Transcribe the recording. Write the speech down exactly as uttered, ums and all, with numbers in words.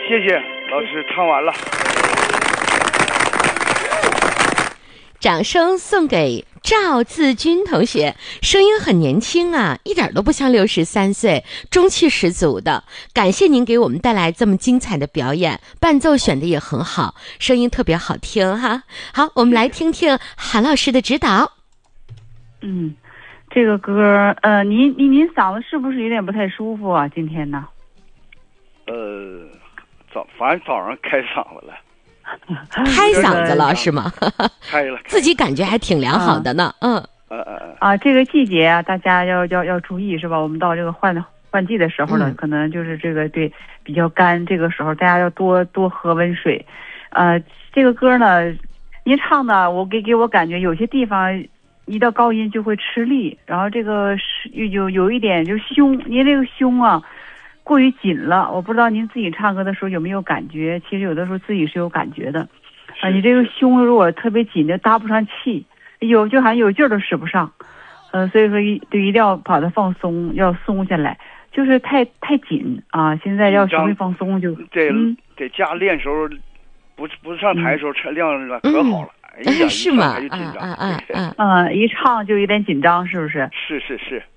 谢谢老师，唱完了。 掌声送给赵自军同学，声音很年轻啊，一点都不像六十三岁，中气十足的。感谢您给我们带来这么精彩的表演，伴奏选的也很好，声音特别好听哈。好，我们来听听韩老师的指导。 嗯，这个歌，呃，您您您嗓子是不是有点不太舒服啊？今天呢？ 呃，早反正早上开嗓子了。 开嗓子了是吗？ 开了， 自己感觉还挺良好的呢。嗯， 呃呃啊，这个季节啊，大家要要要注意是吧？我们到这个换换季的时候呢， 嗯、 可能就是这个对比较干，这个时候大家要多多喝温水。呃，这个歌呢，您唱的我给给我感觉有些地方一到高音就会吃力，然后这个是有有有一点就是胸，您这个胸啊。过于紧了，我不知道您自己唱歌的时候有没有感觉？其实有的时候自己是有感觉的，啊，你这个胸如果特别紧就搭不上气，有就好像有劲儿都使不上，呃，所以说一就一定要把它放松，要松下来，就是太太紧啊。现在要学会放松就， 得嗯， 得加练时候，不不上台的时候唱亮了可好了， 嗯、 哎呀， 是吗？ 一上台就紧张， 啊啊啊啊，一唱就有点紧张，是不是？ 是是是。